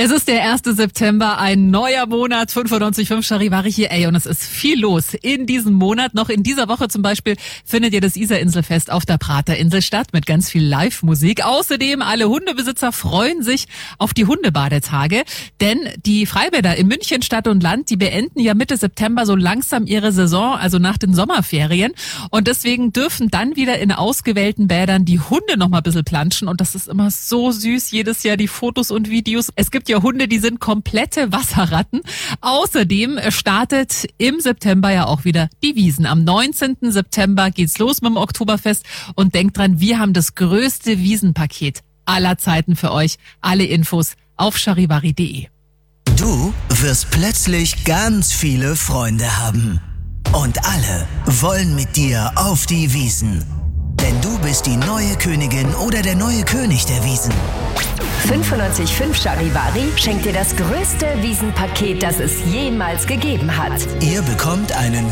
Es ist der 1. September, ein neuer Monat, 95.5 Charivari hier, und es ist viel los in diesem Monat. Noch in dieser Woche zum Beispiel findet ja das Isar-Inselfest auf der Praterinsel statt mit ganz viel Live-Musik. Außerdem, alle Hundebesitzer freuen sich auf die Hundebadetage, denn die Freibäder in München Stadt und Land, die beenden ja Mitte September so langsam ihre Saison, also nach den Sommerferien. Und deswegen dürfen dann wieder in ausgewählten Bädern die Hunde noch mal ein bisschen planschen und das ist immer so süß, jedes Jahr die Fotos und Videos. Es gibt ja Hunde, die sind komplette Wasserratten. Außerdem startet im September ja auch wieder die Wiesn. Am 19. September geht's los mit dem Oktoberfest und denkt dran, wir haben das größte Wiesenpaket aller Zeiten für euch. Alle Infos auf charivari.de. Du wirst plötzlich ganz viele Freunde haben. Und alle wollen mit dir auf die Wiesn. Denn du bist die neue Königin oder der neue König der Wiesn. 95.5 Charivari schenkt dir das größte Wiesenpaket, das es jemals gegeben hat. Ihr bekommt einen